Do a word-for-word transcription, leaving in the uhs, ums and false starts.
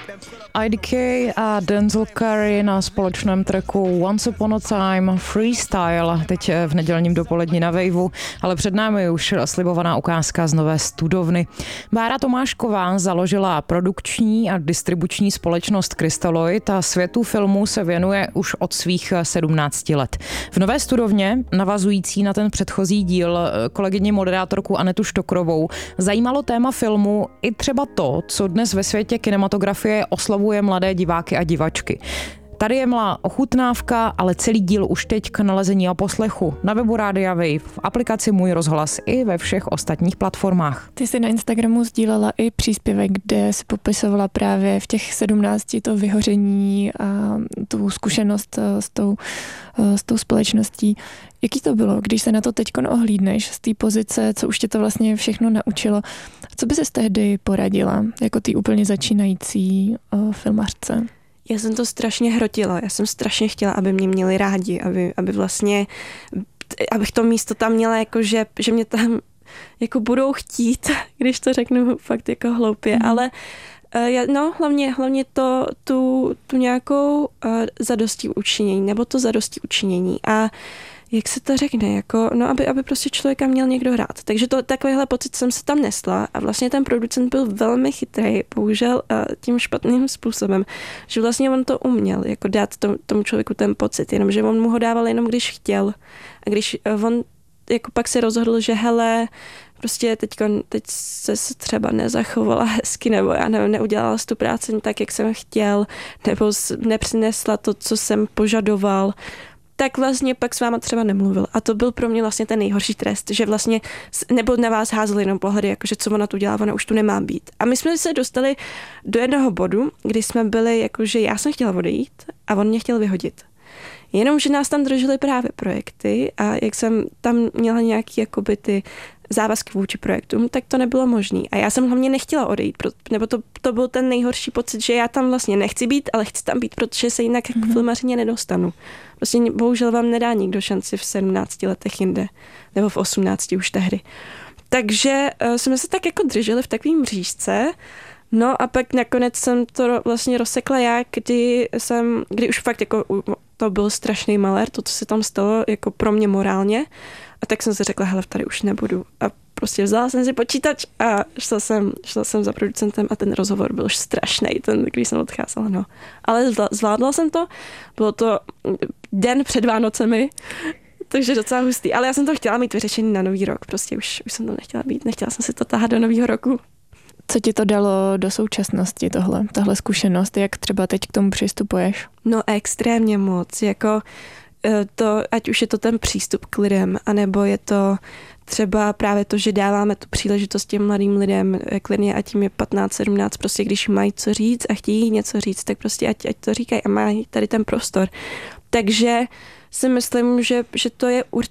I D K a Denzel Curry na společném tracku Once Upon a Time Freestyle, teď v nedělním dopoledni na Waveu, ale před námi už slibovaná ukázka z nové studovny. Bára Tomášková založila produkční a distribuční společnost Crystalloid a světu filmu se věnuje už od svých sedmnácti let. V nové studovně, navazující na ten předchozí díl, kolegyni moderátorku Anetu Štokrovou zajímalo téma filmu i třeba to, co dnes ve světě kinematografie oslovuje mladé diváky a divačky. Tady je malá ochutnávka, ale celý díl už teď k nalezení a poslechu na webu Rádia Wave, v aplikaci Můj rozhlas i ve všech ostatních platformách. Ty jsi na Instagramu sdílela i příspěvek, kde si popisovala právě v těch sedmnácti to vyhoření a tu zkušenost s tou, s tou společností. Jaký to bylo, když se na to teďkon ohlídneš z té pozice, co už tě to vlastně všechno naučilo? Co by ses tehdy poradila jako ty úplně začínající uh, filmařce? Já jsem to strašně hrotila, já jsem strašně chtěla, aby mě měli rádi, aby, aby vlastně, abych to místo tam měla, jako že, že mě tam jako budou chtít, když to řeknu fakt jako hloupě, mm. ale uh, no hlavně, hlavně to, tu, tu nějakou uh, zadostí učinění, nebo to zadostí učinění a jak se to řekne, jako, no, aby, aby prostě člověka měl někdo rád. Takže to, takovýhle pocit jsem se tam nesla a vlastně ten producent byl velmi chytrý, bohužel tím špatným způsobem, že vlastně on to uměl, jako dát tomu, tomu člověku ten pocit, jenomže on mu ho dával jenom, když chtěl. A když on jako pak se rozhodl, že hele, prostě teďko, teď se třeba nezachovala hezky, nebo já nevím, neudělala tu práci tak, jak jsem chtěl, nebo nepřinesla to, co jsem požadoval, tak vlastně pak s váma třeba nemluvil. A to byl pro mě vlastně ten nejhorší trest, že vlastně, nebo na vás házel jenom pohledy, jakože co ona tu dělá, ona už tu nemá být. A my jsme se dostali do jednoho bodu, kdy jsme byli, jakože já jsem chtěla odejít a on mě chtěl vyhodit. Jenomže nás tam držely právě projekty a jak jsem tam měla nějaký jakoby ty závazky vůči projektům, tak to nebylo možné. A já jsem hlavně nechtěla odejít, nebo to, to byl ten nejhorší pocit, že já tam vlastně nechci být, ale chci tam být, protože se jinak mm-hmm. k filmařině nedostanu. Prostě bohužel vám nedá nikdo šanci v sedmnácti letech jinde, nebo v osmnácti už tehdy. Takže uh, jsme se tak jako drželi v takovým mřížce. No a pak nakonec jsem to vlastně rozsekla já, kdy jsem, kdy už fakt jako to byl strašný malér, to, co se tam stalo jako pro mě morálně. A tak jsem si řekla, hele, tady už nebudu. A prostě vzala jsem si počítač a šla jsem, šla jsem za producentem a ten rozhovor byl strašný, ten, když jsem odcházela, no. Ale zvládla jsem to, bylo to den před Vánocemi, takže docela hustý. Ale já jsem to chtěla mít vyřešený na nový rok, prostě už, už jsem to nechtěla být, nechtěla jsem si to tahat do nového roku. Co ti to dalo do současnosti, tohle, tahle zkušenost, jak třeba teď k tomu přistupuješ? No extrémně moc, jako to, ať už je to ten přístup k lidem, anebo je to třeba právě to, že dáváme tu příležitost těm mladým lidem, klidně ať jim je patnáct sedmnáct, prostě když mají co říct a chtějí něco říct, tak prostě ať, ať to říkají a mají tady ten prostor. Takže si myslím, že, že to je určitě